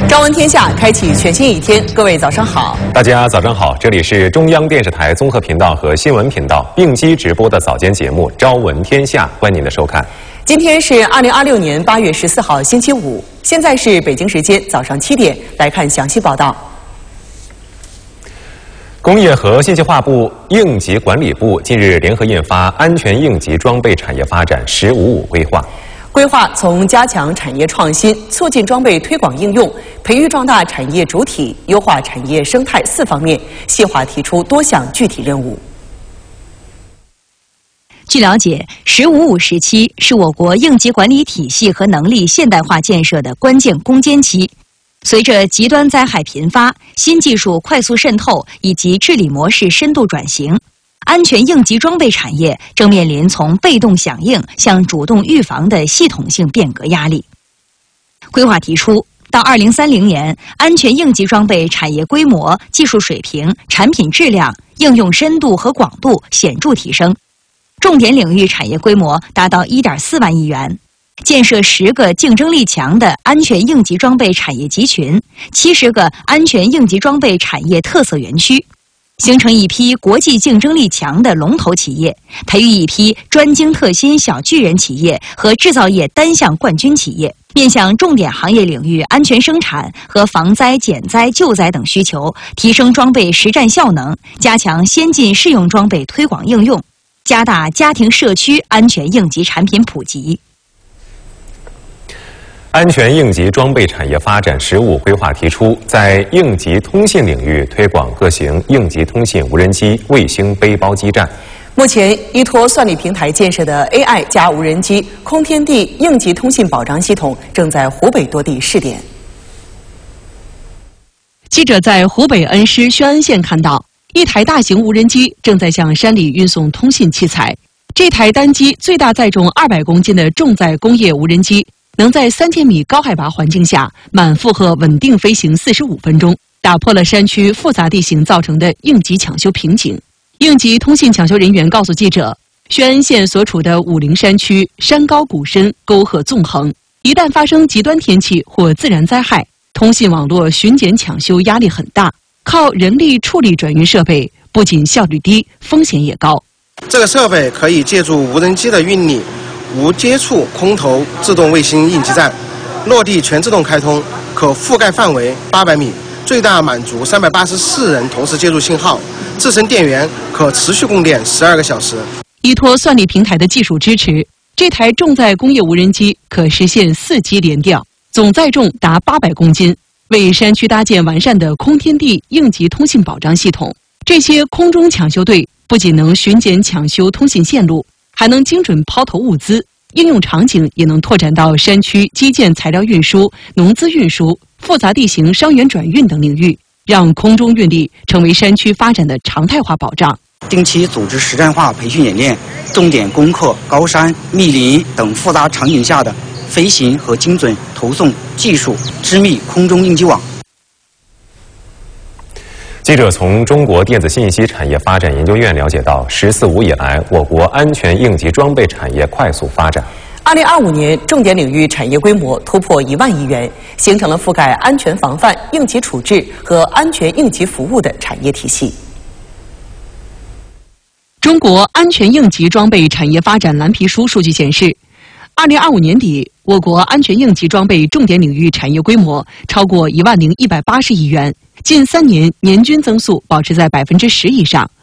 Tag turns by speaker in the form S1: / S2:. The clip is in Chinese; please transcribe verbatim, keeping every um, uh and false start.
S1: 朝闻天下，开启全新一天。各位早上好，
S2: 大家早上好，这里是中央电视台综合频道和新闻频道并机直播的早间节目《朝闻天下》，欢迎您的收看。
S1: 今天是二零二六年八月十四号，星期五，现在是北京时间早上七点，来看详细报道。
S2: 工业和信息化部、应急管理部近日联合印发《安全应急装备产业发展“十五五”规划》。
S1: 规划从加强产业创新、促进装备推广应用、培育壮大产业主体、优化产业生态四方面，细化提出多项具体任务。
S3: 据了解，“十五五”时期是我国应急管理体系和能力现代化建设的关键攻坚期。随着极端灾害频发、新技术快速渗透以及治理模式深度转型，安全应急装备产业正面临从被动响应向主动预防的系统性变革压力。规划提出，到二零三零年，安全应急装备产业规模、技术水平、产品质量、应用深度和广度显著提升，重点领域产业规模达到 一点四万亿元，建设十个竞争力强的安全应急装备产业集群，七十个安全应急装备产业特色园区，形成一批国际竞争力强的龙头企业，培育一批专精特新小巨人企业和制造业单项冠军企业，面向重点行业领域安全生产和防灾减灾救灾等需求，提升装备实战效能，加强先进适用装备推广应用，加大家庭社区安全应急产品普及。
S2: 安全应急装备产业发展“十五”规划提出，在应急通信领域推广各型应急通信无人机、卫星背包基站。
S1: 目前，依托算力平台建设的 A I 加无人机空天地应急通信保障系统正在湖北多地试点。
S4: 记者在湖北恩施宣恩县看到，一台大型无人机正在向山里运送通信器材。这台单机最大载重二百公斤的重载工业无人机，能在三千米高海拔环境下满负荷稳定飞行四十五分钟，打破了山区复杂地形造成的应急抢修瓶颈。应急通信抢修人员告诉记者，宣恩县所处的武陵山区山高谷深，沟壑纵横，一旦发生极端天气或自然灾害，通信网络巡检抢修压力很大，靠人力处理转运设备不仅效率低，风险也高。
S5: 这个设备可以借助无人机的运力，无接触空投自动卫星应急站，落地全自动开通，可覆盖范围八百米，最大满足三百八十四人同时接入信号，自身电源可持续供电十二个小时。
S4: 依托算力平台的技术支持，这台重载工业无人机可实现四机联调，总载重达八百公斤，为山区搭建完善的空天地应急通信保障系统。这些空中抢修队不仅能巡检抢修通信线路，还能精准抛投物资，应用场景也能拓展到山区基建材料运输、农资运输、复杂地形伤员转运等领域，让空中运力成为山区发展的常态化保障。
S6: 定期组织实战化培训演练，重点攻克高山、密林等复杂场景下的飞行和精准投送技术，织密空中应急网。
S2: 记者从中国电子信息产业发展研究院了解到，“十四五”以来，我国安全应急装备产业快速发展。
S1: 二零二五年，重点领域产业规模突破一万亿元，形成了覆盖安全防范、应急处置和安全应急服务的产业体系。
S4: 中国安全应急装备产业发展蓝皮书数据显示，二零二五年底，我国安全应急装备重点领域产业规模超过一万零一百八十亿元，近三年年均增速保持在百分之十以上，